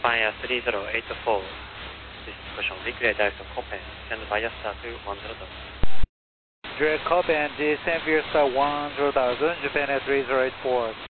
Japan Air 3084. This is question weekly direct to Copen, send via star to 10,000. Direct Copen, descend via star 10,000, Japan Air 3084.